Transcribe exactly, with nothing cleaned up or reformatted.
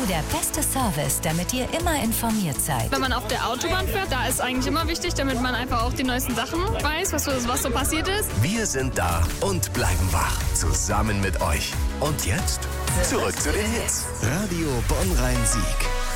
der beste Service, damit ihr immer informiert seid. Wenn man auf der Autobahn fährt, da ist eigentlich immer wichtig, damit man einfach auch die neuesten Sachen weiß, was, was so passiert ist. Wir sind da und bleiben wach, zusammen mit euch. Und jetzt zurück zu den Hits. Radio Bonn-Rhein-Sieg.